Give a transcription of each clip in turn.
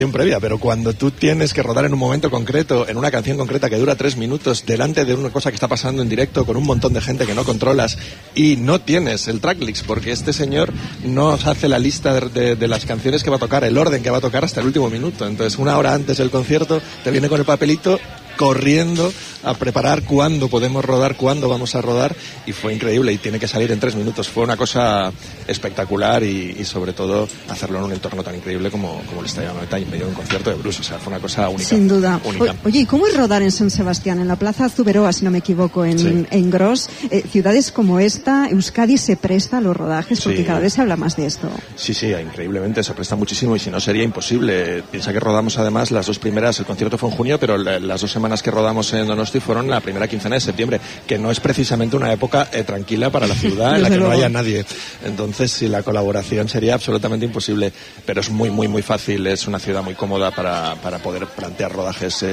previa, pero cuando tú tienes que rodar en un momento concreto, en una canción concreta que dura 3 minutos, delante de una cosa que está pasando en directo con un montón de gente que no controlas y no tienes el tracklist, porque este señor no hace la lista de las canciones que va a tocar, el orden que va a tocar hasta el último minuto. Entonces, una hora antes del concierto te viene con el papelito corriendo a preparar cuándo podemos rodar, cuándo vamos a rodar, y fue increíble, y tiene que salir en 3 minutos. Fue una cosa espectacular y sobre todo hacerlo en un entorno tan increíble como el Estadio Anoeta, en medio de un concierto de blues. O sea, fue una cosa única. Sin duda. Única. Oye, ¿y cómo es rodar en San Sebastián? En la Plaza Zuberoa, si no me equivoco, en Gros. Ciudades como esta, Euskadi se presta a los rodajes, porque cada vez se habla más de esto. Sí, increíblemente, se presta muchísimo, y si no sería imposible. Piensa que rodamos además las 2 primeras, el concierto fue en junio, pero las 2 semanas que rodamos en Donosti fueron la primera quincena de septiembre, que no es precisamente una época tranquila para la ciudad en la que no haya nadie. Entonces, sí, la colaboración sería absolutamente imposible, pero es muy, muy, muy fácil. Es una ciudad muy cómoda para poder plantear rodajes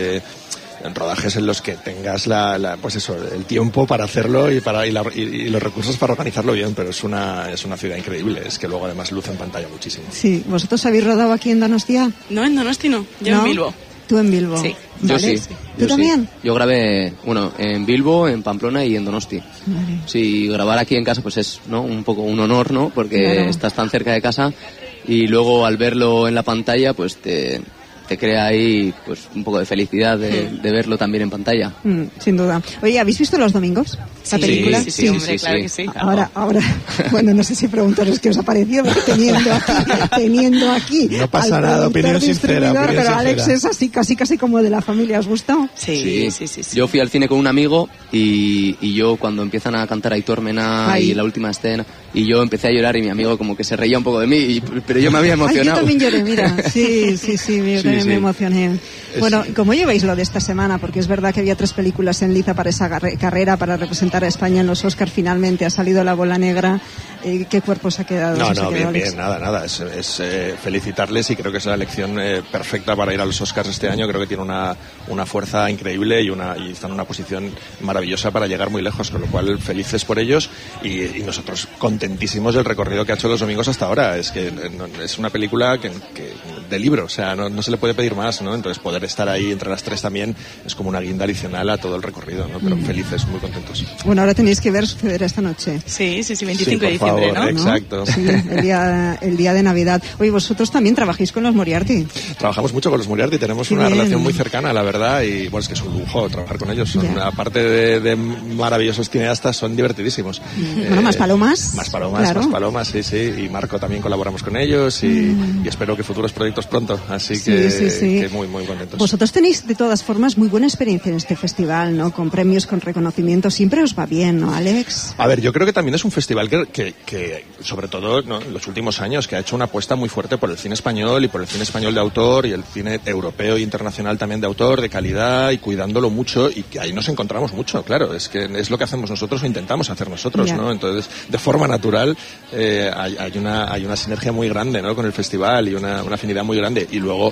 en los que tengas pues eso, el tiempo para hacerlo y los recursos para organizarlo bien, pero es una ciudad increíble. Es que luego además luce en pantalla muchísimo. Sí, ¿vosotros habéis rodado aquí en Donostia? No, en Donosti no, yo en Bilbo. ¿Tú en Bilbo? Sí. ¿Vale? Yo sí. ¿Tú también? Sí. Yo grabé, en Bilbo, en Pamplona y en Donosti. Vale. Sí, grabar aquí en casa pues es, ¿no?, un poco un honor, ¿no? Porque claro, estás tan cerca de casa y luego al verlo en la pantalla pues te crea ahí pues un poco de felicidad de verlo también en pantalla. Sin duda. Oye, ¿habéis visto Los Domingos? ¿La película? Sí, hombre, claro que sí. Ahora, bueno, no sé si preguntaros qué os ha parecido, porque teniendo aquí no pasa nada, opinión sincera, pero Alex es así, casi como de la familia. ¿Os gustó? Sí. Yo fui al cine con un amigo y yo cuando empiezan a cantar Aitor Mena y la última escena, y yo empecé a llorar y mi amigo como que se reía un poco de mí, pero yo me había emocionado. Yo también lloré, mira. Sí, me emocioné. Bueno, ¿cómo lleváis lo de esta semana? Porque es verdad que había 3 películas en liza para esa carrera, para representar a España en los Oscars. Finalmente ha salido La Bola Negra. ¿Qué cuerpo se ha quedado? Bien, nada. Es felicitarles, y creo que es la elección perfecta para ir a los Oscars este año. Creo que tiene una fuerza increíble y está en una posición maravillosa para llegar muy lejos, con lo cual felices por ellos y nosotros contentísimos del recorrido que ha hecho Los Domingos hasta ahora. Es que es una película que de libro, o sea, no se le puede pedir más, ¿no? Entonces poder estar ahí entre las 3 también es como una guinda adicional a todo el recorrido, ¿no? Pero felices, muy contentos. Bueno, ahora tenéis que ver Sucederá esta noche. Sí, 25 de diciembre, favor, ¿no? Exacto. Sí, el día de Navidad. Oye, vosotros también trabajáis con los Moriarty. Trabajamos mucho con los Moriarty, tenemos una relación muy cercana, la verdad, y bueno, es que es un lujo trabajar con ellos. Aparte de maravillosos cineastas, son divertidísimos. Bueno, Más Palomas. Más Palomas, sí. Y Marco también colaboramos con ellos y espero que futuros proyectos pronto. Así que muy, muy contentos. Vosotros tenéis, de todas formas, muy buena experiencia en este festival, ¿no? Con premios, con reconocimientos. Siempre os va bien, ¿no, Alex? A ver, yo creo que también es un festival que sobre todo, ¿no?, en los últimos años, que ha hecho una apuesta muy fuerte por el cine español y por el cine español de autor y el cine europeo e internacional también de autor, de calidad, y cuidándolo mucho, y que ahí nos encontramos mucho, claro. Es que es lo que hacemos nosotros o intentamos hacer nosotros, ¿no? Entonces, de forma natural, hay una sinergia muy grande, ¿no?, con el festival, y una afinidad muy grande. Y luego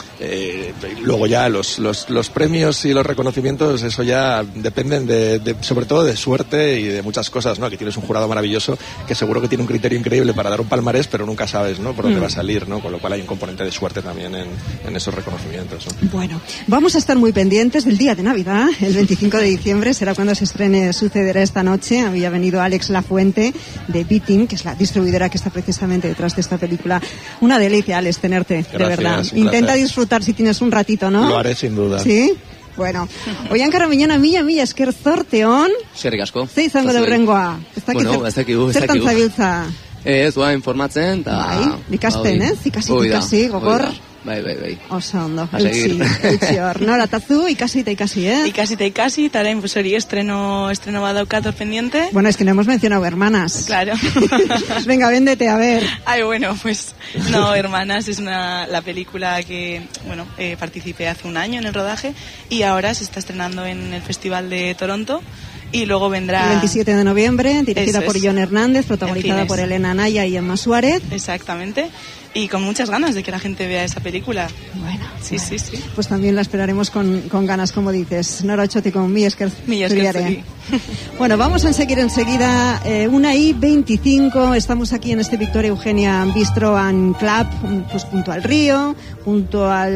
ya los premios y los reconocimientos, eso ya dependen sobre todo de suerte y de muchas cosas, ¿no? Que tienes un jurado maravilloso que seguro que tiene un criterio increíble para dar un palmarés, pero nunca sabes, ¿no?, por dónde va a salir, ¿no? Con lo cual hay un componente de suerte también en esos reconocimientos, ¿no? Bueno, vamos a estar muy pendientes del día de Navidad. El 25 de diciembre será cuando se estrene Sucederá esta noche. Había venido Alex Lafuente de Beating, que es la distribuidora que está precisamente detrás de esta película. Una delicia, Alex, tenerte. Gracias, de verdad. Intenta disfrutar si tienes un ratito, ¿no? Lo haré sin duda. ¿Sí? Bueno, oian karramiñana mila esker zorteon. Eskerrik asko. Ze izango da hurrengoa? Bueno, ez dakigu. Zertan zabiltza? Ez, informatzen, eta... Bai, ikasten, ikasi, gogor. Bai. Oso ondo, eutxi hor. Nora, tazu, ikasi, Ikasi, eta orain, pues hori, estreno badaukat hor pendiente. Bueno, es que no hemos mencionado Hermanas. Claro. Venga, véndete, a ver. Ay, bueno, pues, no, Hermanas es la película que, participé hace un año en el rodaje, y ahora se está estrenando en el Festival de Toronto, y luego vendrá... El 27 de noviembre, dirigida por Jon Hernández, protagonizada por Elena Anaya y Emma Suárez. Exactamente. Y con muchas ganas de que la gente vea esa película. Bueno. Sí. Pues también la esperaremos con ganas, como dices. Nora Otxotik con mi esker. Bueno, vamos a seguir enseguida. 1:25. Estamos aquí en este Victoria Eugenia Bistro and Club, pues junto al río, junto al